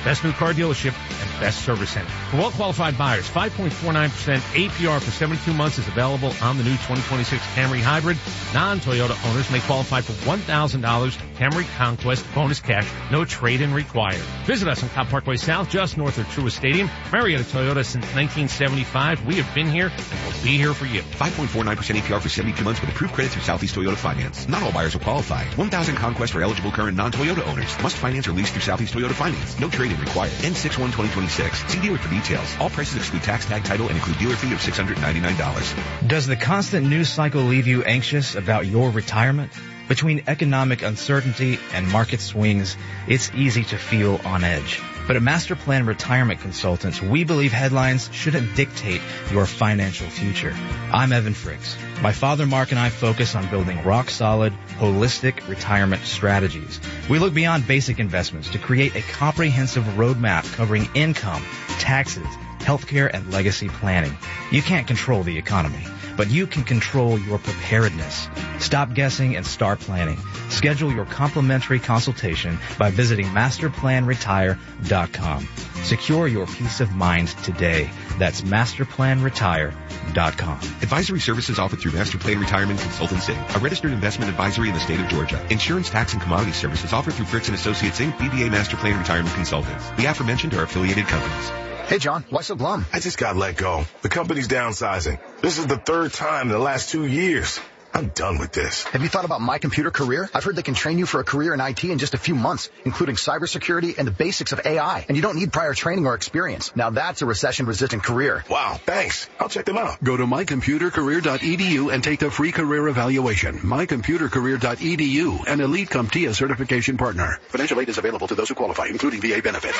best new car dealership, and best service center. For well-qualified buyers, 5.49% APR for 72 months is available on the new 2026 Camry Hybrid. Non-Toyota owners may qualify for $1,000 Camry Conquest bonus cash, no trade-in required. Visit us on Cobb Parkway South, just north of Truist Stadium. Marietta Toyota since 1975. We have been here and will be here for you. 5.49% APR for 72 months with approved credit through Southeast Toyota Finance. Not all buyers will qualify. 1,000 Conquest for eligible current non-Toyota owners. Must finance or lease through Southeast Toyota Finance. No trade-in required. N6/1/2026. See dealer for details. All prices exclude tax, tag, title, and include dealer fee of $699. Does the constant news cycle leave you anxious about your retirement? Between economic uncertainty and market swings, it's easy to feel on edge. But at Master Plan Retirement Consultants, we believe headlines shouldn't dictate your financial future. I'm Evan Fricks. My father Mark and I focus on building rock-solid, holistic retirement strategies. We look beyond basic investments to create a comprehensive roadmap covering income, taxes, healthcare, and legacy planning. You can't control the economy, but you can control your preparedness. Stop guessing and start planning. Schedule your complimentary consultation by visiting masterplanretire.com. Secure your peace of mind today. That's masterplanretire.com. Advisory services offered through Master Plan Retirement Consultants, Inc., a registered investment advisory in the state of Georgia. Insurance, tax, and commodity services offered through Fricks & Associates, Inc., DBA Master Plan Retirement Consultants. The aforementioned are affiliated companies. Hey, John, why so glum? I just got let go. The company's downsizing. This is the third time in the last 2 years. I'm done with this. Have you thought about My Computer Career? I've heard they can train you for a career in IT in just a few months, including cybersecurity and the basics of AI. And you don't need prior training or experience. Now that's a recession-resistant career. Wow, thanks. I'll check them out. Go to mycomputercareer.edu and take the free career evaluation. mycomputercareer.edu, an Elite CompTIA certification partner. Financial aid is available to those who qualify, including VA benefits.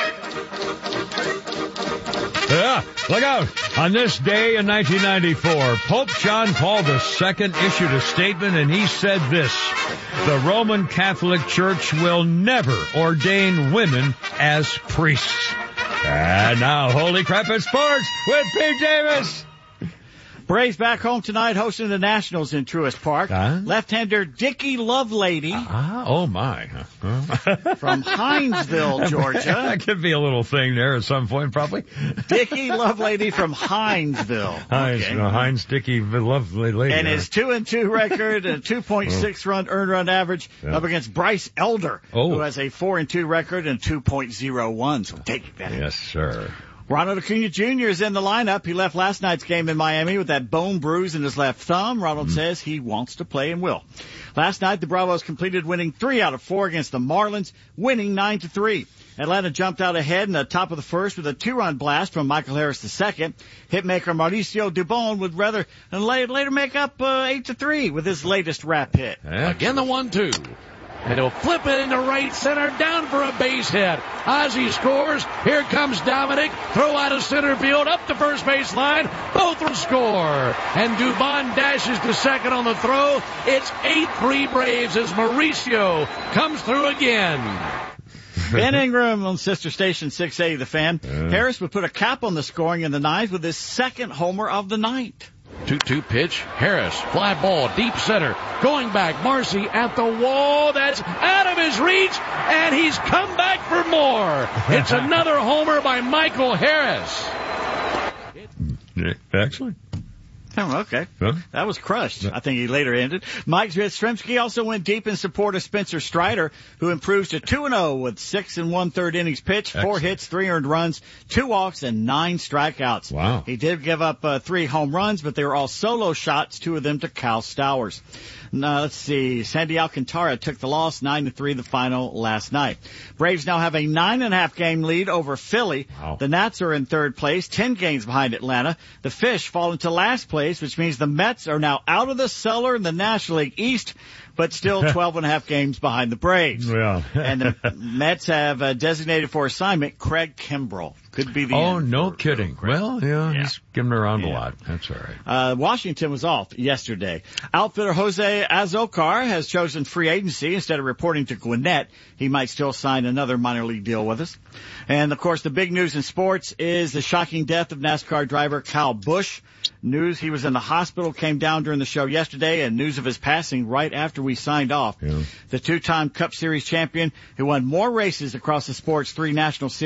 Yeah, look out. On this day in 1994, Pope John Paul II issued a statement, and he said this: the Roman Catholic Church will never ordain women as priests. And now, Holy Crap in Sports with Pete Davis. Braves back home tonight hosting the Nationals in Truist Park. Left-hander Dickie Lovelady. Oh, my. From Hinesville, Georgia. That could be a little thing there at some point, probably. Dickie Lovelady from Hinesville. Hines Dickie Lovelady. And his 2-2 record, a 2.6 run earned run average up against Bryce Elder, who has a 4-2 record and 2.01. So take that. Yes, sir. Ronald Acuna Jr. is in the lineup. He left last night's game in Miami with that bone bruise in his left thumb. Ronald says he wants to play and will. Last night, the Bravos completed winning 3 out of 4 against the Marlins, winning 9-3. Atlanta jumped out ahead in the top of the first with a 2-run blast from Michael Harris II. Hitmaker Mauricio Dubon would later make up 8-3 with his latest rap hit. Again, the 1-2. And he'll flip it into right center, down for a base hit. Ozzie scores. Here comes Dominic. Throw out of center field, up the first base line. Both will score. And Dubon dashes to second on the throw. It's 8-3 Braves as Mauricio comes through again. Ben Ingram on sister station 6A, The Fan. Harris would put a cap on the scoring in the ninth with his second homer of the night. 2-2 pitch. Harris, fly ball, deep center. Going back, Marcy at the wall. That's out of his reach, and he's come back for more. It's another homer by Michael Harris. Excellent. Oh, okay. Huh? That was crushed. I think he later ended. Mike Yastrzemski also went deep in support of Spencer Strider, who improves to 2-0 with 6 1/3 innings pitched, 4 hits, 3 earned runs, 2 walks, and 9 strikeouts. Wow. He did give up 3 home runs, but they were all solo shots, 2 of them to Cal Stowers. Now, let's see. Sandy Alcantara took the loss, 9-3 the final last night. Braves now have a 9.5 game lead over Philly. Wow. The Nats are in third place, 10 games behind Atlanta. The Fish fall into last place, which means the Mets are now out of the cellar in the National League East, but still 12.5 games behind the Braves. Yeah. And the Mets have designated for assignment Craig Kimbrell. Could be the end. No kidding. Well, he's giving around a lot. That's all right. Washington was off yesterday. Outfitter Jose Azocar has chosen free agency instead of reporting to Gwinnett. He might still sign another minor league deal with us. And, of course, the big news in sports is the shocking death of NASCAR driver Kyle Busch. News he was in the hospital came down during the show yesterday, and news of his passing right after we signed off. Yeah. The 2-time Cup Series champion who won more races across the sport's 3 national series